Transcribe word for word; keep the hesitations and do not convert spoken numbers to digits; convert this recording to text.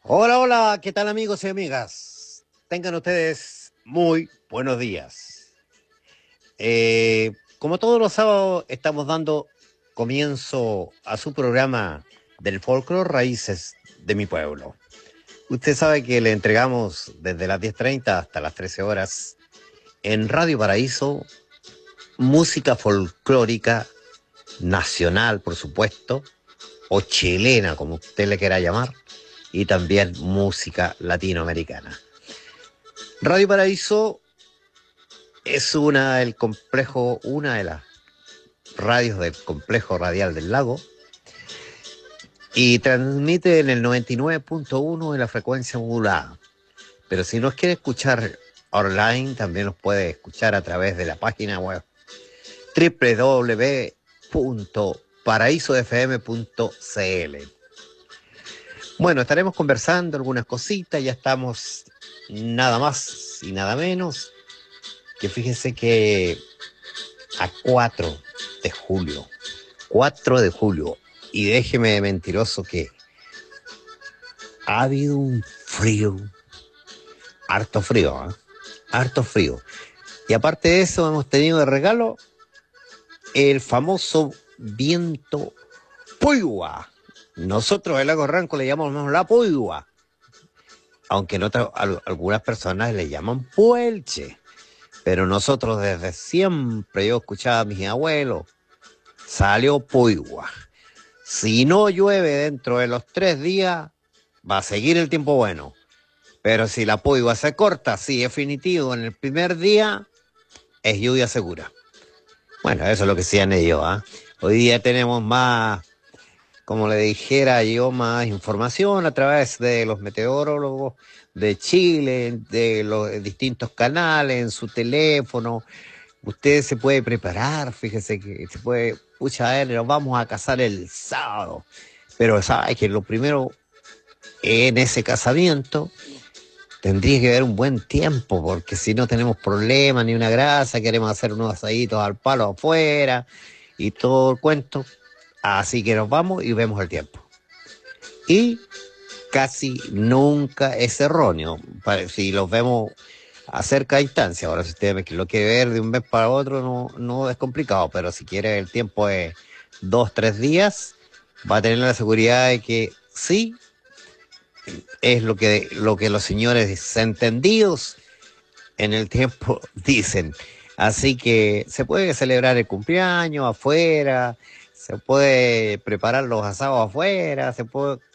Hola, hola, ¿qué tal amigos y amigas? Tengan ustedes muy buenos días. Eh, como todos los sábados estamos dando comienzo a su programa del folclore Raíces de mi pueblo. Usted sabe que le entregamos desde las diez treinta hasta las trece horas en Radio Paraíso música folclórica nacional, por supuesto, o chilena, como usted le quiera llamar, y también música latinoamericana. Radio Paraíso es una del complejo, una de las radios del complejo radial del lago y transmite en el noventa y nueve punto uno en la frecuencia modulada. Pero si nos quiere escuchar online, también nos puede escuchar a través de la página web doble u doble u doble u punto paraíso f m punto c l. Bueno, estaremos conversando algunas cositas, ya estamos nada más y nada menos que fíjense que a cuatro de julio, cuatro de julio, y déjeme de mentiroso que ha habido un frío, harto frío, ¿eh? Harto frío. Y aparte de eso hemos tenido de regalo el famoso viento Puigua. Nosotros el Lago Ranco le llamamos la Puigua, aunque en otras, algunas personas le llaman Puelche. Pero nosotros desde siempre, yo escuchaba a mis abuelos, salió Puigua. Si no llueve dentro de los tres días, va a seguir el tiempo bueno. Pero si la Puigua se corta, sí, definitivo, en el primer día, es lluvia segura. Bueno, eso es lo que decían ellos, ¿ah? ¿eh? Hoy día tenemos más, como le dijera yo, más información a través de los meteorólogos de Chile, de los distintos canales, en su teléfono. Usted se puede preparar, fíjese que se puede, pucha, a ver, nos vamos a casar el sábado. Pero sabe que lo primero en ese casamiento tendría que haber un buen tiempo, porque si no tenemos problemas ni una grasa, queremos hacer unos asaditos al palo afuera y todo el cuento. Así que nos vamos y vemos el tiempo. Y casi nunca es erróneo, si los vemos a cerca distancia. Ahora, si usted lo quiere ver de un mes para otro, no, no es complicado, pero si quiere el tiempo es dos, tres días, va a tener la seguridad de que sí, es lo que, lo que los señores entendidos en el tiempo dicen. Así que se puede celebrar el cumpleaños afuera, se puede preparar los asados afuera, se puede